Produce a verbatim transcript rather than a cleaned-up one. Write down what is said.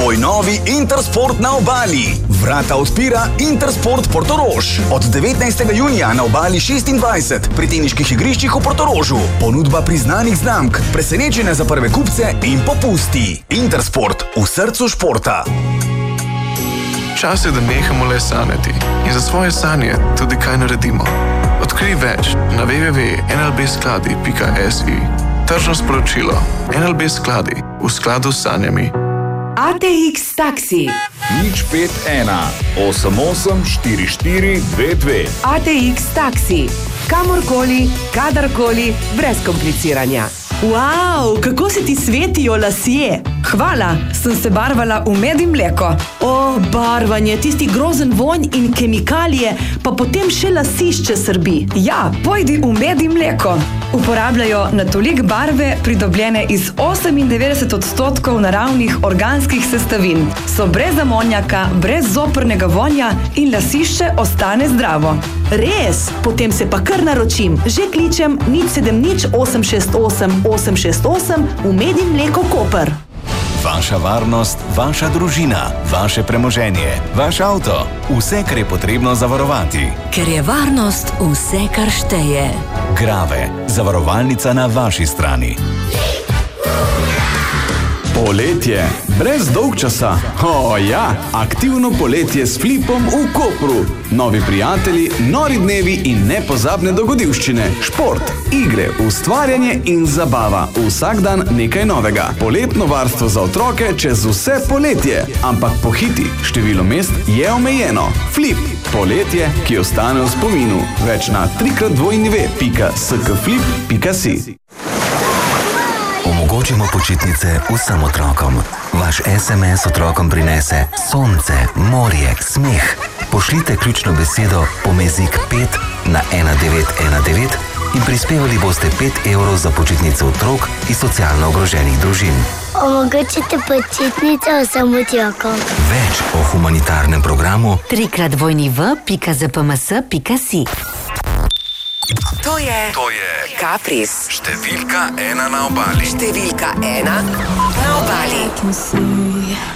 Tvoj novi Intersport na obali. Vrata odpira Intersport Portorož. Od devetnajstega junija na obali šestindvajset pri teniških igriščih v Portorožu. Ponudba priznanih znamk, presenečenja za prve kupce in popusti. Intersport v srcu športa. Čas je, da nehamo le sanjati in za svoje sanje tudi kaj naredimo. Odkrij več na w w w pika n l b skladi pika s i. Tržno sporočilo. N L B skladi v skladu s sanjami. A T X taksi. nič pet ena osem osem štiri štiri dve dve. A T X taksi. Kamorkoli, kadarkoli, brez kompliciranja. Wow, kako se ti svetijo lasje. Hvala, sem se barvala v med in mleko. O, barvanje, tisti grozen vonj in kemikalije, pa potem še lasišče srbi. Ja, pojdi v med in mleko. Uporabljajo na tolik barve, pridobljene iz osemindevetdeset odstotkov naravnih organskih sestavin. So brez amonjaka, brez zoprnega vonja in lasišče ostane zdravo. Res, potem se pa kar naročim. Že kličem nič sedem nič osem šest osem osem šest osem v Med in mleko Koper. Vaša varnost, vaša družina, vaše premoženje, vaš avto, vse, kar je potrebno zavarovati. Ker je varnost vse, kar šteje. Grave, zavarovalnica na vaši strani. Poletje, brez dolgčasa. O ja, aktivno poletje s Flipom v Kopru. Novi prijatelji, nori dnevi in nepozabne dogodivščine. Šport, igre, ustvarjanje in zabava. Vsak dan nekaj novega. Poletno varstvo za otroke čez vse poletje. Ampak pohiti, število mest je omejeno. Flip, poletje, ki ostane v spominu. Več na trikrat dvojni ve pika s k flip pika si. Omogočimo počitnice vsem otrokom. Vaš es em es otrokom prinese sonce, morje, smeh. Pošljite ključno besedo pomezik pet na ena devet ena devet in prispevali boste pet evrov za počitnice otrok iz socialno ogroženih družin. Omogočite počitnice vsem otrokom. Več o humanitarnem programu trikrat dvojni v pika z p m s pika si. To je, To je Kapris. številka ena na obali. Številka ena na obali.